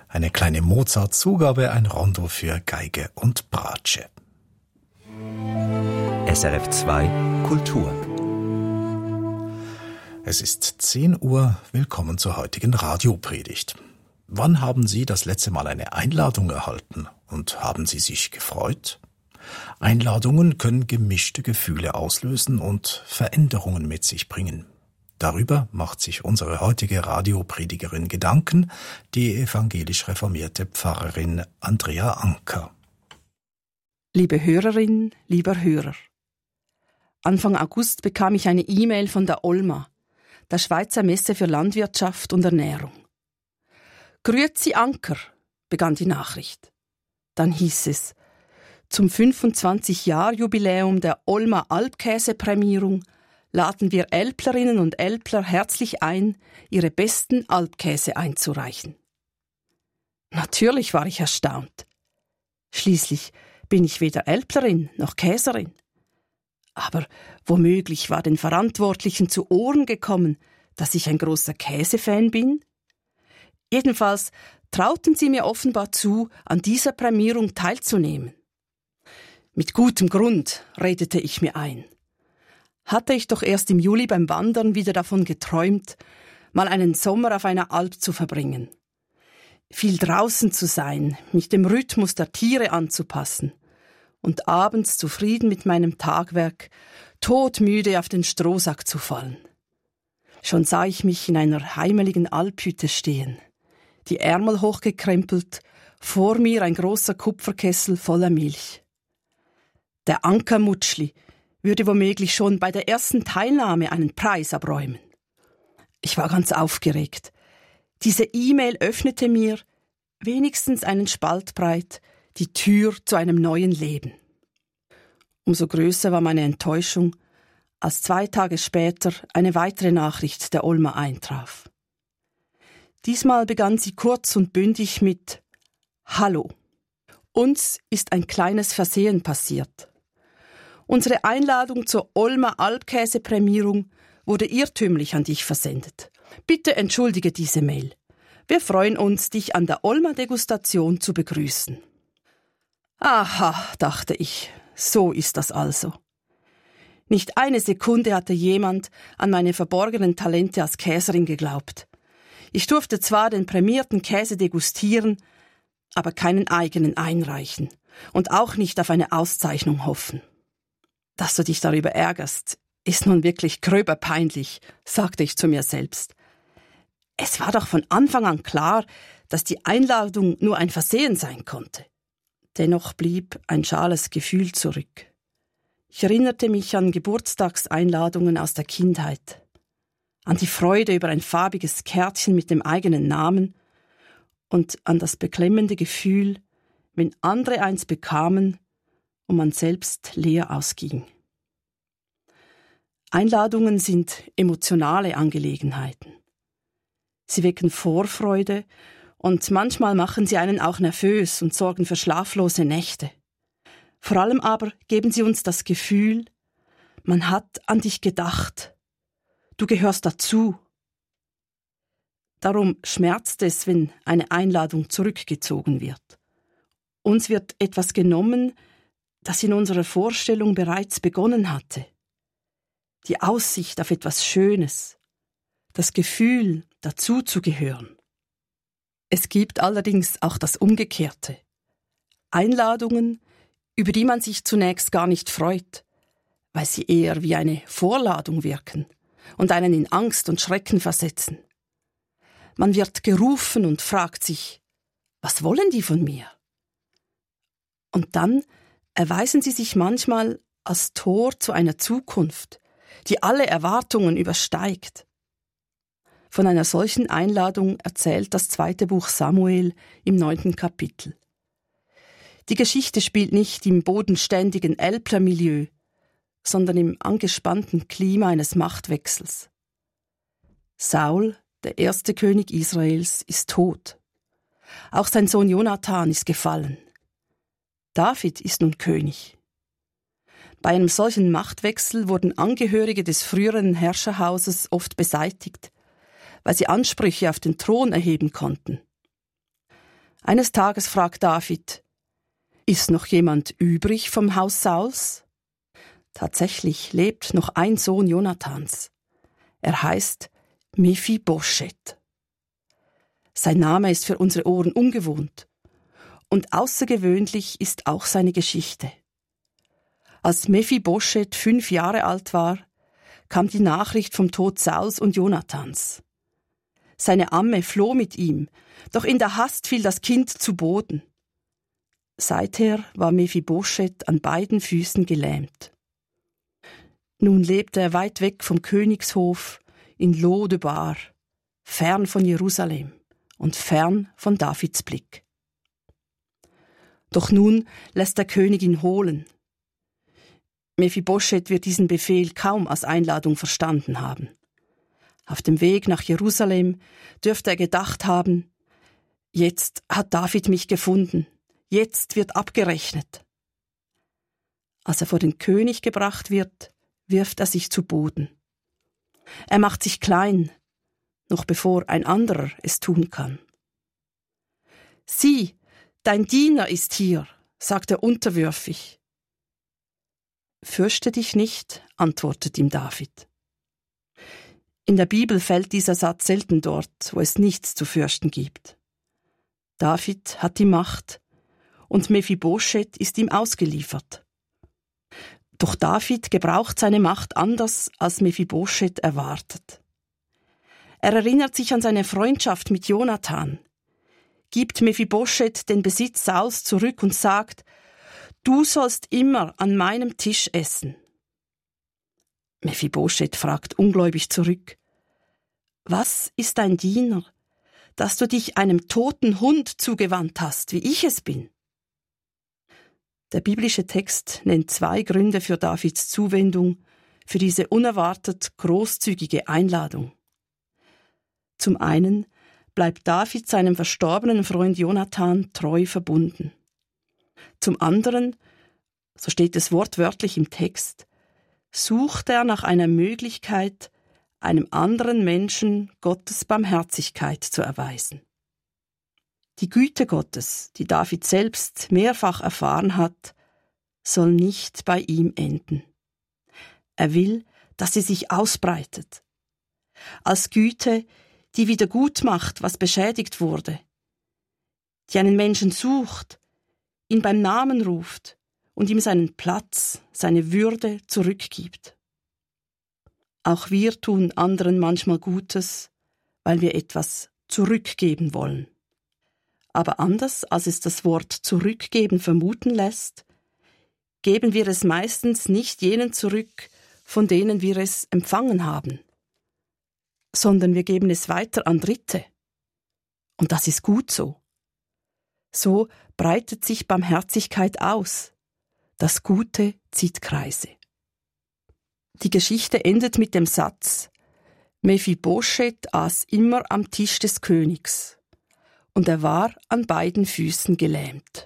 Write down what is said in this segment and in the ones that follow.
Eine kleine Mozart-Zugabe, ein Rondo für Geige und Bratsche. SRF 2 Kultur. Es ist 10 Uhr. Willkommen zur heutigen Radiopredigt. Wann haben Sie das letzte Mal eine Einladung erhalten und haben Sie sich gefreut? Einladungen können gemischte Gefühle auslösen und Veränderungen mit sich bringen. Darüber macht sich unsere heutige Radiopredigerin Gedanken, die evangelisch reformierte Pfarrerin Andrea Anker. Liebe Hörerin, lieber Hörer. Anfang August bekam ich eine E-Mail von der OLMA, der Schweizer Messe für Landwirtschaft und Ernährung. Grüezi Anker, begann die Nachricht. Dann hieß es, zum 25-Jahr-Jubiläum der OLMA Alpkäse-Prämierung laden wir Älplerinnen und Älpler herzlich ein, ihre besten Alpkäse einzureichen. Natürlich war ich erstaunt. Schließlich bin ich weder Älplerin noch Käserin. Aber womöglich war den Verantwortlichen zu Ohren gekommen, dass ich ein großer Käsefan bin? Jedenfalls trauten sie mir offenbar zu, an dieser Prämierung teilzunehmen. Mit gutem Grund, redete ich mir ein. Hatte ich doch erst im Juli beim Wandern wieder davon geträumt, mal einen Sommer auf einer Alp zu verbringen. Viel draußen zu sein, mich dem Rhythmus der Tiere anzupassen und abends zufrieden mit meinem Tagwerk, todmüde auf den Strohsack zu fallen. Schon sah ich mich in einer heimeligen Alphütte stehen, die Ärmel hochgekrempelt, vor mir ein großer Kupferkessel voller Milch. Der Ankermutschli würde womöglich schon bei der ersten Teilnahme einen Preis abräumen. Ich war ganz aufgeregt. Diese E-Mail öffnete mir, wenigstens einen Spalt breit, die Tür zu einem neuen Leben. Umso größer war meine Enttäuschung, als 2 Tage später eine weitere Nachricht der OLMA eintraf. Diesmal begann sie kurz und bündig mit »Hallo, uns ist ein kleines Versehen passiert. Unsere Einladung zur OLMA Alpkäse-Prämierung wurde irrtümlich an dich versendet. Bitte entschuldige diese Mail. Wir freuen uns, dich an der OLMA-Degustation zu begrüßen.« Aha, dachte ich, so ist das also. Nicht eine Sekunde hatte jemand an meine verborgenen Talente als Käserin geglaubt. Ich durfte zwar den prämierten Käse degustieren, aber keinen eigenen einreichen und auch nicht auf eine Auszeichnung hoffen. Dass du dich darüber ärgerst, ist nun wirklich gröber peinlich, sagte ich zu mir selbst. Es war doch von Anfang an klar, dass die Einladung nur ein Versehen sein konnte. Dennoch blieb ein schales Gefühl zurück. Ich erinnerte mich an Geburtstagseinladungen aus der Kindheit, an die Freude über ein farbiges Kärtchen mit dem eigenen Namen und an das beklemmende Gefühl, wenn andere eins bekamen und man selbst leer ausging. Einladungen sind emotionale Angelegenheiten. Sie wecken Vorfreude und manchmal machen sie einen auch nervös und sorgen für schlaflose Nächte. Vor allem aber geben sie uns das Gefühl, man hat an dich gedacht. Du gehörst dazu. Darum schmerzt es, wenn eine Einladung zurückgezogen wird. Uns wird etwas genommen, das in unserer Vorstellung bereits begonnen hatte. Die Aussicht auf etwas Schönes, das Gefühl, dazuzugehören. Es gibt allerdings auch das Umgekehrte. Einladungen, über die man sich zunächst gar nicht freut, weil sie eher wie eine Vorladung wirken und einen in Angst und Schrecken versetzen. Man wird gerufen und fragt sich, was wollen die von mir? Und dann erweisen sie sich manchmal als Tor zu einer Zukunft, die alle Erwartungen übersteigt. Von einer solchen Einladung erzählt das 2. Buch Samuel im 9. Kapitel. Die Geschichte spielt nicht im bodenständigen Älplermilieu, sondern im angespannten Klima eines Machtwechsels. Saul, der erste König Israels, ist tot. Auch sein Sohn Jonathan ist gefallen. David ist nun König. Bei einem solchen Machtwechsel wurden Angehörige des früheren Herrscherhauses oft beseitigt, weil sie Ansprüche auf den Thron erheben konnten. Eines Tages fragt David: Ist noch jemand übrig vom Haus Sauls? Tatsächlich lebt noch ein Sohn Jonathans. Er heißt Mephibosheth. Sein Name ist für unsere Ohren ungewohnt. Und außergewöhnlich ist auch seine Geschichte. Als Mephibosheth 5 Jahre alt war, kam die Nachricht vom Tod Sauls und Jonathans. Seine Amme floh mit ihm, doch in der Hast fiel das Kind zu Boden. Seither war Mephibosheth an beiden Füßen gelähmt. Nun lebte er weit weg vom Königshof in Lo-Debar, fern von Jerusalem und fern von Davids Blick. Doch nun lässt der König ihn holen. Mephibosheth wird diesen Befehl kaum als Einladung verstanden haben. Auf dem Weg nach Jerusalem dürfte er gedacht haben: Jetzt hat David mich gefunden, jetzt wird abgerechnet. Als er vor den König gebracht wird, wirft er sich zu Boden. Er macht sich klein, noch bevor ein anderer es tun kann. »Sieh, dein Diener ist hier«, sagt er unterwürfig. »Fürchte dich nicht«, antwortet ihm David. In der Bibel fällt dieser Satz selten dort, wo es nichts zu fürchten gibt. David hat die Macht und Mephibosheth ist ihm ausgeliefert. Doch David gebraucht seine Macht anders, als Mephibosheth erwartet. Er erinnert sich an seine Freundschaft mit Jonathan, gibt Mephibosheth den Besitz Sauls zurück und sagt: Du sollst immer an meinem Tisch essen. Mephibosheth fragt ungläubig zurück: Was ist dein Diener, dass du dich einem toten Hund zugewandt hast, wie ich es bin? Der biblische Text nennt 2 Gründe für Davids Zuwendung, für diese unerwartet großzügige Einladung. Zum einen bleibt David seinem verstorbenen Freund Jonathan treu verbunden. Zum anderen, so steht es wortwörtlich im Text, sucht er nach einer Möglichkeit, einem anderen Menschen Gottes Barmherzigkeit zu erweisen. Die Güte Gottes, die David selbst mehrfach erfahren hat, soll nicht bei ihm enden. Er will, dass sie sich ausbreitet. Als Güte, die wieder gut macht, was beschädigt wurde, die einen Menschen sucht, ihn beim Namen ruft und ihm seinen Platz, seine Würde zurückgibt. Auch wir tun anderen manchmal Gutes, weil wir etwas zurückgeben wollen. Aber anders als es das Wort zurückgeben vermuten lässt, geben wir es meistens nicht jenen zurück, von denen wir es empfangen haben, sondern wir geben es weiter an Dritte. Und das ist gut so. So breitet sich Barmherzigkeit aus. Das Gute zieht Kreise. Die Geschichte endet mit dem Satz: Mephibosheth aß immer am Tisch des Königs, und er war an beiden Füßen gelähmt.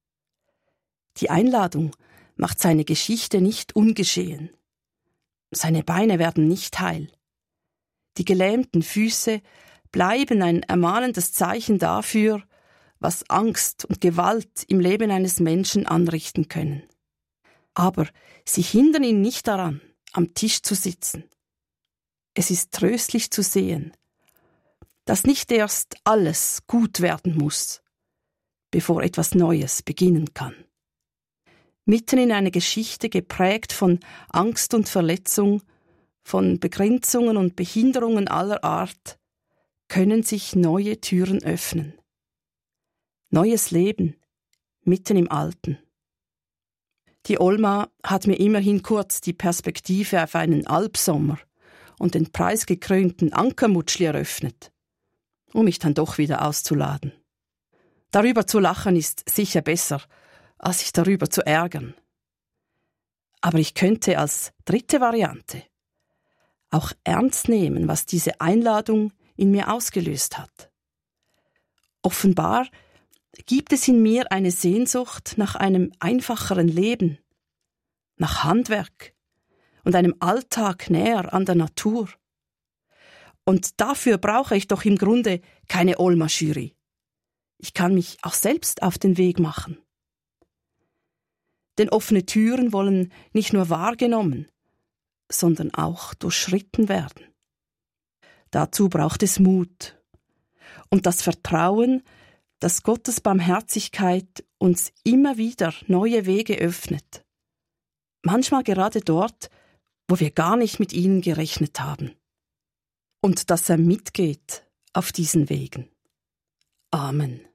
Die Einladung macht seine Geschichte nicht ungeschehen. Seine Beine werden nicht heil. Die gelähmten Füße bleiben ein ermahnendes Zeichen dafür, was Angst und Gewalt im Leben eines Menschen anrichten können. Aber sie hindern ihn nicht daran, am Tisch zu sitzen. Es ist tröstlich zu sehen, dass nicht erst alles gut werden muss, bevor etwas Neues beginnen kann. Mitten in einer Geschichte geprägt von Angst und Verletzung, von Begrenzungen und Behinderungen aller Art, können sich neue Türen öffnen. Neues Leben, mitten im Alten. Die Olma hat mir immerhin kurz die Perspektive auf einen Alpsommer und den preisgekrönten Ankermutschli eröffnet, um mich dann doch wieder auszuladen. Darüber zu lachen ist sicher besser, als sich darüber zu ärgern. Aber ich könnte als dritte Variante auch ernst nehmen, was diese Einladung in mir ausgelöst hat. Offenbar gibt es in mir eine Sehnsucht nach einem einfacheren Leben, nach Handwerk und einem Alltag näher an der Natur. Und dafür brauche ich doch im Grunde keine Olma-Jury. Ich kann mich auch selbst auf den Weg machen. Denn offene Türen wollen nicht nur wahrgenommen, sondern auch durchschritten werden. Dazu braucht es Mut und das Vertrauen, dass Gottes Barmherzigkeit uns immer wieder neue Wege öffnet. Manchmal gerade dort, wo wir gar nicht mit ihnen gerechnet haben. Und dass er mitgeht auf diesen Wegen. Amen.